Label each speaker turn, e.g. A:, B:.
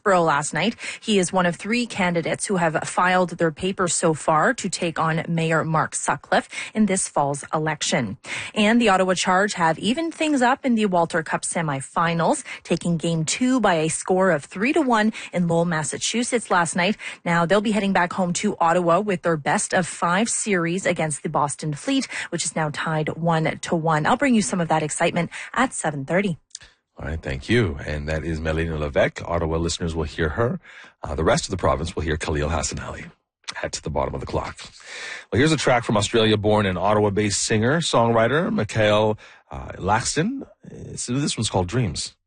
A: Northborough last night. He is one of 3 candidates who have filed their papers so far to take on Mayor Mark Sutcliffe in this fall's election. And the Ottawa Charge have evened things up in the Walter Cup semifinals, taking Game 2 by a score of 3-1 in Lowell, Massachusetts last night. Now they'll be heading back home to Ottawa with their best of 5 series against the Boston Fleet, which is now tied 1-1. I'll bring you some of that excitement at 7:30.
B: All right, thank you. And that is Melina Levesque. Ottawa listeners will hear her. The rest of the province will hear Khalil Hassan Ali at the bottom of the clock. Well, here's a track from Australia-born and Ottawa-based singer, songwriter Michael Laxton. This one's called Dreams.